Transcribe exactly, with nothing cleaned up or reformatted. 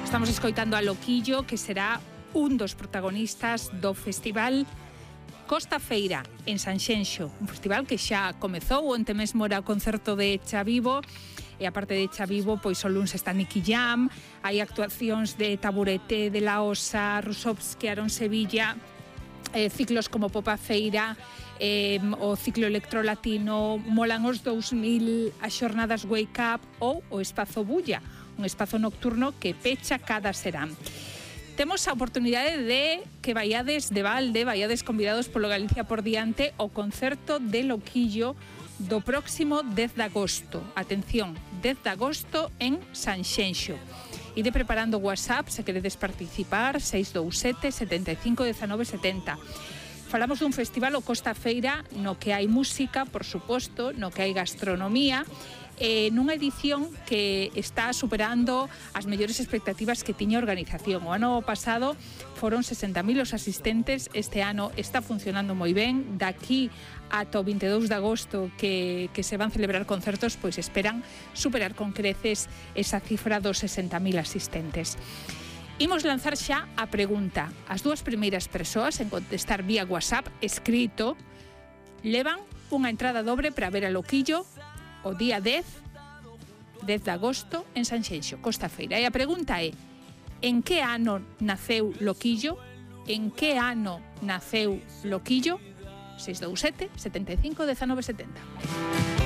Estamos escoitando a Loquillo, que será un dos protagonistas do festival Costa Feira en Sanxenxo, un festival que xa comezou, onte mesmo era o concerto de Chavivo, e aparte de Chavivo, pois o luns está Nicky Jam, hai actuacións de Taburete, de La Osa, Rusovski, Aaron Sevilla, eh, ciclos como Popa Feira, eh, o ciclo electrolatino, molan os dous mil, as xornadas Wake Up ou o Espazo Bulla, un espazo nocturno que pecha cada serán. Temos a oportunidade de que vaiades de balde, vaiades convidados polo Galicia por diante ao concerto de Loquillo do próximo dez de agosto. Atención, dez de agosto en Sanxenxo. Ide preparando WhatsApp se queredes participar, seis dous sete, sete cinco, un nove sete zero. Falamos dun festival o Costa Feira no que hai música, por suposto, no que hai gastronomía, eh, nunha edición que está superando as mellores expectativas que tiña a organización. O ano pasado foron sesenta mil os asistentes, este ano está funcionando moi ben. Daqui ata o vinte e dous de agosto que, que se van celebrar concertos, pois esperan superar con creces esa cifra dos sesenta mil asistentes. Imos lanzar xa a pregunta. As dúas primeiras persoas en contestar vía WhatsApp escrito levan unha entrada dobre para ver a Loquillo o día dez de agosto en Sanxenxo, Costa Feira. E a pregunta é: en que ano naceu Loquillo? En que ano naceu Loquillo? seis dous sete, sete cinco, un nove sete zero.